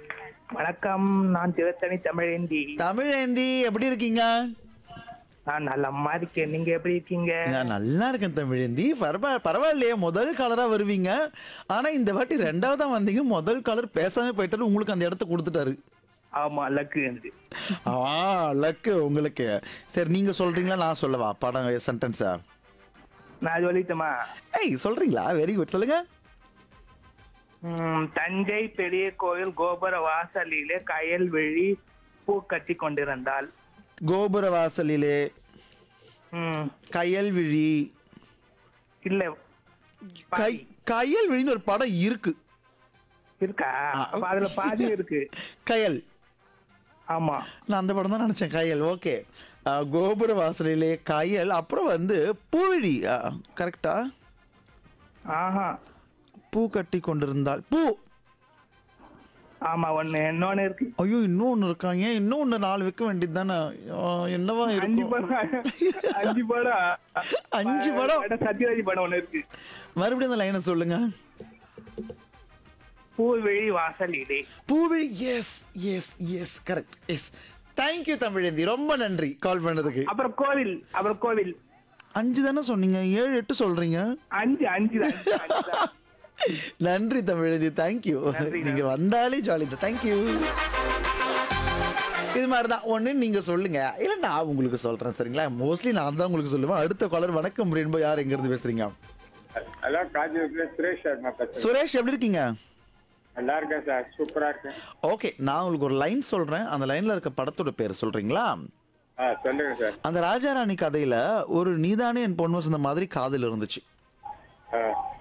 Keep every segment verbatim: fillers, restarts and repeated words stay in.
வணக்கம். நான் திருத்தணி தமிழேந்தி. தமிழேந்தி எப்படி இருக்கீங்க? நான் நல்லம்மா இருக்கேன். நீங்க எப்படி இருக்கீங்க? நான் நல்லா இருக்கேன் தமிழேந்தி. பரவா பரவாயில்லையே, முதல் காலரா வருவீங்க. ஆனா இந்த வாட்டி ரெண்டாவதா வந்தீங்க. முதல் காலர் பேசாம போயிட்டாரு, உங்களுக்கு அந்த இடத்த கொடுத்துட்டாரு. ஆமா, லக்கு எனக்கு. ஆ லக்கு உங்களுக்கு. சரி, நீங்க சொல்றீங்களா நான் சொல்லவா படம் சென்டென்ஸா? நான் சொல்லிட்டுமா? ஏய் சொல்றீங்களா? வெரி குட், சொல்லுங்க. ம், தஞ்சை பெரிய கோயில் கோபுர வாசலிலே கயல்விழி பூ கட்டி கொண்டிருந்தாள். கோபுர வாசலிலே ம், கயல்விழி. இல்ல கை கயல்விழின்னு ஒரு படம் இருக்கு. இருக்கா? அப்ப அதுல பாதி இருக்கு. கயல். ஆமா, நான் அந்த படம் தான் நினைச்சேன். கயல். ஓகே. கோபுர வாசலிலே கயல், அப்புறம் வந்து பூவிழி. கரெக்டா? ஆஹா, பூ கட்டி கொண்டிருந்தாள். பூ. ஆமா, ஒண்ணு இன்னொன்னு இருக்கு. ஐயோ, இன்னொன்னு இருக்காங்க. இன்னொன்னு நாலு வைக்க வேண்டியது தானே? என்னவா அஞ்சு இருக்கும்? படம். அஞ்சு படம். அஞ்சு படம். சத்யராஜ் படம் ஒண்ணு இருக்கு. மறுபடியும் அந்த லைனை சொல்லுங்க. பூவிழி வாசலிலே. பூவிழி. S S yes correct. S. Thank you Tamilendhi, ரொம்ப நன்றி கால் பண்ணதுக்கு. அப்புறம் கோவில். அப்புறம் கோவில். அஞ்சு தானே சொன்னீங்க, ஏழு எட்டு சொல்றீங்க. அஞ்சு அஞ்சு தான், அஞ்சு தான், அஞ்சு தான். நன்றி தமிழேந்தி, தேங்க்யூ. நன்றி, நீங்க வந்தாலே ஜாலி தான். தேங்க்யூ. இது மாதிரி தான் ஒன்று நீங்க சொல்லுங்க, இல்லை நான் உங்களுக்கு சொல்றேன். சரிங்களா? மோஸ்ட்லி நான் தான் உங்களுக்கு சொல்லுவேன். அடுத்த காலர். வணக்கம் ரெயின்போ. யார் எங்க இருந்து பேசுறீங்க? ஹலோ, காஞ்சிபுரத்துல சுரேஷ் சர்மா பேசுறேன். சுரேஷ், எப்படி இருக்கீங்க? நல்லா இருக்கேன் சார், சூப்பரா இருக்கேன். ஓகே, நான் உங்களுக்கு ஒரு லைன் சொல்றேன். அந்த லைன்ல இருக்க படத்தோட பேர் சொல்றீங்களா? ஆ சொல்லுங்க சார். அந்த ராஜாராணி கதையில ஒரு நீதானே என் பொன் வசந்த மாதிரி காதல் இருந்துச்சு. ஆ.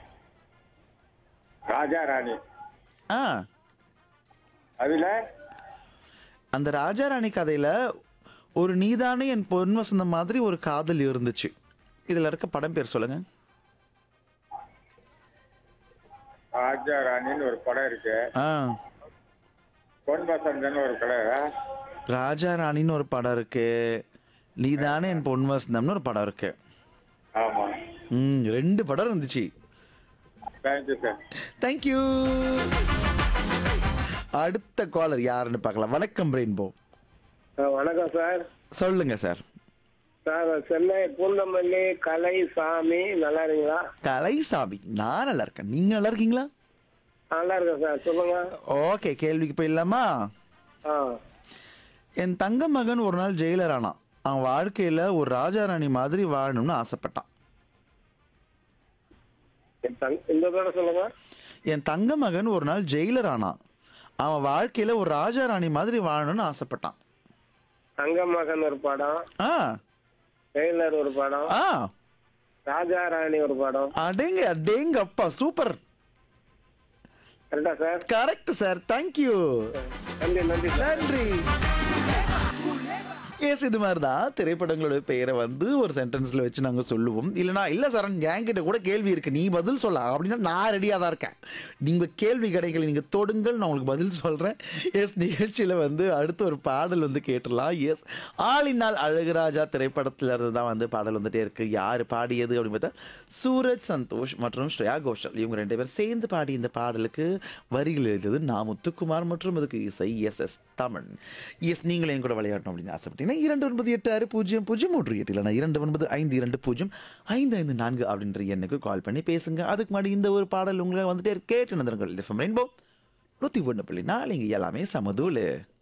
ராஜா ராணி. ஆ அதுல அந்த ராஜாராணி கதையில ஒரு நீதானே என் பொன் வசந்த மாதிரி ஒரு காதல் இருந்துச்சு. இதுல இருக்க படம் பேர் சொல்லுங்க. ராஜா ராணின்னு ஒரு படம் இருக்கு. ஆ பொன் வசந்தன்னு ஒரு படம். ராஜா ராணின்னு ஒரு படம் இருக்கு. நீதானே என் பொன் வசந்தம்னு ஒரு படம் இருக்கு. ஆமா. ம் ரெண்டு படம் இருந்துச்சு. Thank you sir. தேங்க்யூ. அடுத்த காலர் யாருன்னு பார்க்கலாம். வணக்கம் ரெயின்போ. வணக்கம் சார். சொல்லுங்க சார். சார், சென்னை பூந்தமல்லி கலை சாமி, நல்லா இருக்கீங்களா? கலைசாமி, நான் நல்லா இருக்கேன். நீங்க நல்லா இருக்கீங்களா? நல்லா இருக்கேன் சார், சொல்லுங்க. ஓகே, கேள்விக்கு போயிடலாமா? ஆ என் தங்க மகன் ஒரு நாள் ஜெயிலர் ஆனான். அவன் வாழ்க்கையில ஒரு ராஜாராணி மாதிரி வாழணும்னு ஆசைப்பட்டான். என் தங்க- இந்த தடவை சொல்லுங்க. என் தங்க மகன் ஒரு நாள் ஜெயிலர் ஆனான். அவன் வாழ்க்கையில ஒரு ராஜாராணி மாதிரி வாழணும்னு ஆசைப்பட்டான். தங்க மகன் ஒரு படம், ஆ டெய்லர் ஒரு படம், ஆ ராஜா ராணி ஒரு படம். அடேங்க அடேங்க அப்பா, சூப்பர். கரெக்டா சார்? Correct sir, thank you. நன்றி நன்றி சார். நன்றி. எஸ், இது மாதிரி தான் திரைப்படங்களோட பெயரை வந்து ஒரு சென்டென்ஸ்ல வச்சு நாங்கள் சொல்லுவோம். இல்லைனா இல்லை சார் என்கிட்ட கூட கேள்வி இருக்கு, நீ பதில் சொல்ல அப்படின்னா நான் ரெடியாக தான் இருக்கேன். நீங்கள் கேள்வி கிடைக்கல, நீங்கள் தொடுங்கள், நான் உங்களுக்கு பதில் சொல்கிறேன். எஸ், நிகழ்ச்சியில் வந்து அடுத்த ஒரு பாடல் வந்து கேட்டுடலாம். எஸ், ஆளினால் அழகுராஜா திரைப்படத்தில் இருந்து தான் வந்து பாடல் வந்துட்டே இருக்கு. யார் பாடியது அப்படின்னு பார்த்தா சூரஜ் சந்தோஷ் மற்றும் ஸ்ரேயா கோஷல், இவங்க ரெண்டு பேர் சேர்ந்து பாடி இந்த பாடலுக்கு வரிகள் எழுதியது நா முத்துக்குமார் மற்றும் அதுக்கு இசை எஸ் எஸ் தமிழ். எஸ், நீங்களும் என் கூட விளையாடணும் அப்படின்னு ஆசைப்பட்டீங்கன்னா இரண்டு ஒன்பது எட்டு ஆறு பூஜ்ஜியம் பூஜ்ஜியம் மூன்று எட்டு இல்லைனா இரண்டு ஒன்பது ஐந்து இரண்டு பூஜ்ஜியம் ஐந்து ஐந்து நான்கு அப்படின்ற எண்ணுக்கு கால் பண்ணி பேசுங்க. அதுக்கு முன்னாடி இந்த ஒரு பாடல் உங்களை வந்துட்டே கேட்டு நந்தர்கள் ரெயின்போ நூற்றி ஒன்று புள்ளி நாலு, இங்கே எல்லாமே சமதூள்.